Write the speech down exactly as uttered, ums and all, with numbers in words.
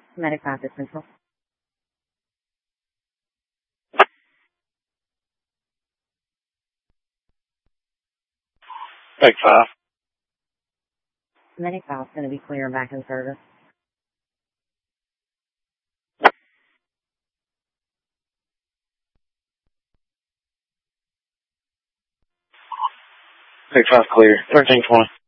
Medic five to Central. Medic five. Medic five is going to be clear and back in service. Medic five clear. thirteen twenty.